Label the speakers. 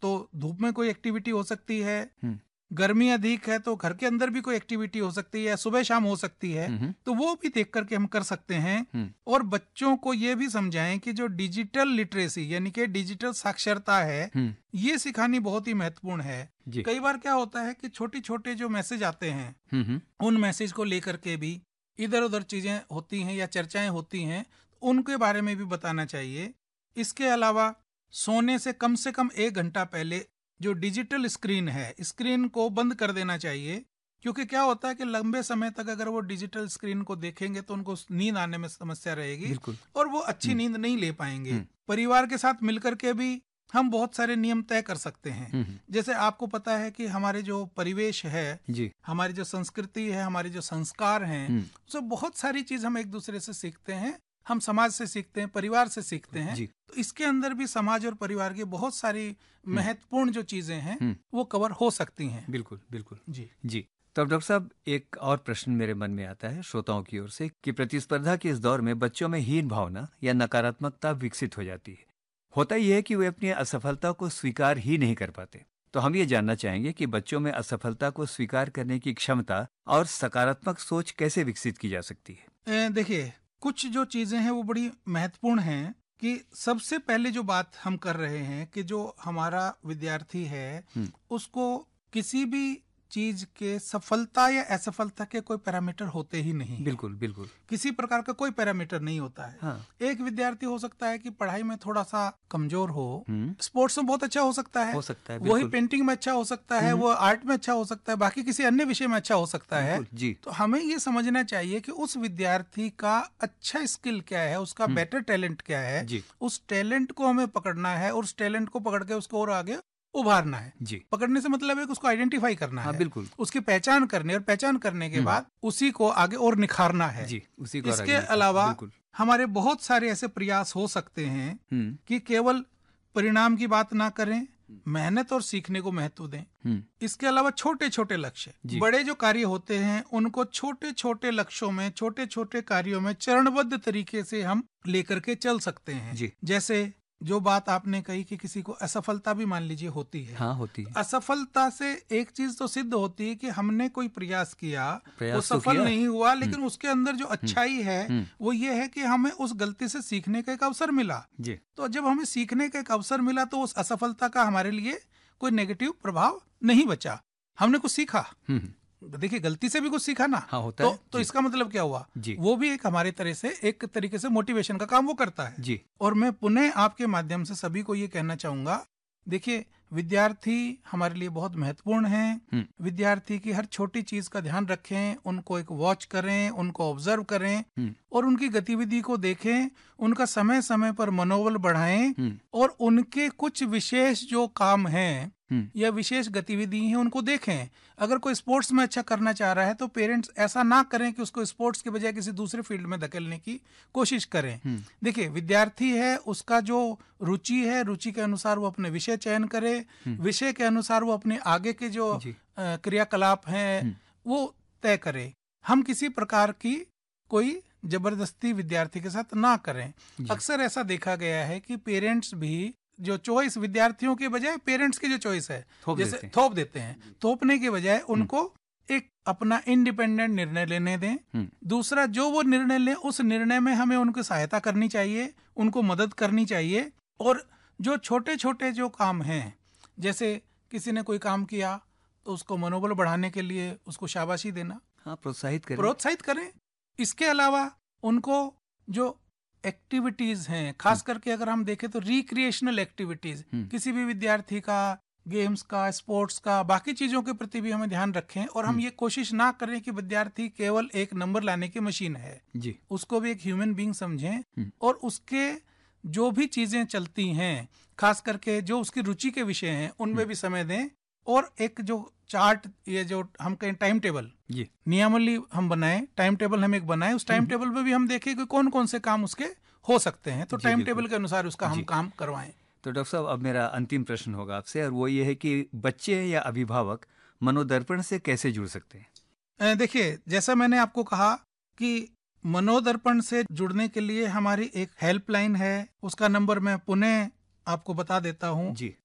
Speaker 1: तो धूप में कोई एक्टिविटी हो सकती है, गर्मी अधिक है तो घर के अंदर भी कोई एक्टिविटी हो सकती है, सुबह शाम हो सकती है, तो वो भी देख करके हम कर सकते हैं। और बच्चों को ये भी समझाएं कि जो डिजिटल लिटरेसी यानी कि डिजिटल साक्षरता है, ये सिखानी बहुत ही महत्वपूर्ण है। कई बार क्या होता है कि छोटे छोटे जो मैसेज आते हैं, उन मैसेज को लेकर के भी इधर उधर चीजें होती हैं या चर्चाएं होती हैं, उनके बारे में भी बताना चाहिए। इसके अलावा सोने से कम 1 घंटा पहले जो डिजिटल स्क्रीन है, स्क्रीन को बंद कर देना चाहिए, क्योंकि क्या होता है कि लंबे समय तक अगर वो डिजिटल स्क्रीन को देखेंगे तो उनको नींद आने में समस्या रहेगी और वो अच्छी नींद नहीं ले पाएंगे। परिवार के साथ मिलकर के भी हम बहुत सारे नियम तय कर सकते हैं। जैसे आपको पता है कि हमारे जो परिवेश है, हमारी जो संस्कृति है, हमारे जो संस्कार हैं, उससे बहुत सारी चीज हम एक दूसरे से सीखते हैं। हम समाज से सीखते हैं, परिवार से सीखते हैं। तो इसके अंदर भी समाज और परिवार की बहुत सारी महत्वपूर्ण जो चीजें हैं वो कवर हो सकती हैं।
Speaker 2: बिल्कुल बिल्कुल
Speaker 1: जी।
Speaker 2: तो अब डॉक्टर साहब, एक और प्रश्न मेरे मन में आता है श्रोताओं की ओर से कि प्रतिस्पर्धा के इस दौर में बच्चों में हीन भावना या नकारात्मकता विकसित हो जाती है। होता यह है कि वे अपनी असफलता को स्वीकार ही नहीं कर पाते। तो हम ये जानना चाहेंगे कि बच्चों में असफलता को स्वीकार करने की क्षमता और सकारात्मक सोच कैसे विकसित की जा सकती है?
Speaker 1: देखिए, कुछ जो चीजें हैं वो बड़ी महत्वपूर्ण हैं कि सबसे पहले जो बात हम कर रहे हैं कि जो हमारा विद्यार्थी है उसको किसी भी चीज के सफलता या असफलता के कोई पैरामीटर होते ही नहीं।
Speaker 2: बिल्कुल बिल्कुल,
Speaker 1: किसी प्रकार का कोई पैरामीटर नहीं होता है। एक विद्यार्थी हो सकता है कि पढ़ाई में थोड़ा सा कमजोर हो, स्पोर्ट्स में बहुत अच्छा हो सकता है, वही पेंटिंग में अच्छा हो सकता है, वो आर्ट में अच्छा हो सकता है, बाकी किसी अन्य विषय में अच्छा हो सकता है। तो हमें ये समझना चाहिए कि उस विद्यार्थी का अच्छा स्किल क्या है, उसका बेटर टैलेंट क्या है, उस टैलेंट को हमें पकड़ना है और उस टैलेंट को पकड़ के उसको और आगे उभारना है। पकड़ने से मतलब है कि उसको आइडेंटिफाई करना है,
Speaker 2: बिल्कुल,
Speaker 1: उसकी पहचान करनी, और पहचान करने के बाद उसी को आगे और निखारना है।
Speaker 2: उसी को
Speaker 1: इसके अलावा हमारे बहुत सारे ऐसे प्रयास हो सकते हैं कि केवल परिणाम की बात ना करें, मेहनत और सीखने को महत्व दें। इसके अलावा छोटे छोटे लक्ष्य, बड़े जो कार्य होते हैं उनको छोटे छोटे लक्ष्यों में, छोटे छोटे कार्यों में चरणबद्ध तरीके से हम लेकर के चल सकते हैं। जैसे जो बात आपने कही कि किसी को असफलता भी मान लीजिए होती है, होती है। असफलता से एक चीज तो सिद्ध होती है कि हमने कोई प्रयास किया, वो सफल नहीं हुआ, लेकिन उसके अंदर जो अच्छाई है वो ये है कि हमें उस गलती से सीखने का एक अवसर मिला। तो जब हमें सीखने का एक अवसर मिला तो उस असफलता का हमारे लिए कोई नेगेटिव प्रभाव नहीं बचा, हमने कुछ सीखा। देखिए, गलती से भी कुछ सीखा ना, तो इसका मतलब क्या हुआ, वो भी एक हमारे तरह से एक तरीके से मोटिवेशन का काम वो करता है। और मैं पुनः आपके माध्यम से सभी को ये कहना चाहूंगा, देखिए विद्यार्थी हमारे लिए बहुत महत्वपूर्ण हैं। विद्यार्थी की हर छोटी चीज का ध्यान रखें, उनको एक वॉच करें, उनको ऑब्जर्व करें और उनकी गतिविधि को देखें, उनका समय समय पर मनोबल बढ़ाएं और उनके कुछ विशेष जो काम हैं या विशेष गतिविधि हैं उनको देखें। अगर कोई स्पोर्ट्स में अच्छा करना चाह रहा है तो पेरेंट्स ऐसा ना करें कि उसको स्पोर्ट्स के बजाय किसी दूसरे फील्ड में धकेलने की कोशिश करें। देखिए, विद्यार्थी है, उसका जो रुचि है, रुचि के अनुसार वो अपने विषय चयन करे, विषय के अनुसार वो अपने आगे के जो क्रियाकलाप हैं वो तय करे। हम किसी प्रकार की कोई जबरदस्ती विद्यार्थी के साथ ना करें। अक्सर ऐसा देखा गया है कि पेरेंट्स भी जो चॉइस विद्यार्थियों के बजाय पेरेंट्स की जो चॉइस है जैसे थोप देते हैं, थोपने के बजाय उनको एक अपना इंडिपेंडेंट निर्णय लेने दें। दूसरा, जो वो निर्णय लें उस निर्णय में हमें उनकी सहायता करनी चाहिए, उनको मदद करनी चाहिए। और जो छोटे छोटे जो काम हैं, जैसे किसी ने कोई काम किया तो उसको मनोबल बढ़ाने के लिए उसको शाबाशी देना, प्रोत्साहित करें। इसके अलावा उनको जो एक्टिविटीज हैं, खास करके अगर हम देखें तो रिक्रिएशनल एक्टिविटीज, किसी भी विद्यार्थी का गेम्स का, स्पोर्ट्स का, बाकी चीजों के प्रति भी हमें ध्यान रखें। और हम ये कोशिश ना करें कि विद्यार्थी केवल एक नंबर लाने की मशीन है, उसको भी एक ह्यूमन बीइंग समझें और उसके जो भी चीजें चलती हैं, खास करके जो उसकी रुचि के विषय हैं उनमें भी समय दें। और एक जो चार्ट, ये जो हम कहें टाइम टेबल, नियमावली हम बनाएं, टाइम टेबल हम एक बनाएं, उस टाइम टेबल में भी हम देखें कि कौन कौन से काम उसके हो सकते हैं, तो टाइम टेबल के अनुसार उसका हम काम करवाएं।
Speaker 2: तो डॉक्टर साहब, अब मेरा अंतिम प्रश्न होगा आपसे, और वो ये है कि बच्चे या अभिभावक मनोदर्पण से कैसे जुड़ सकते हैं?
Speaker 1: देखिए, जैसा मैंने आपको कहा कि मनोदर्पण से जुड़ने के लिए हमारी एक हेल्पलाइन है, उसका नंबर मैं पुनः आपको बता देता हूँ।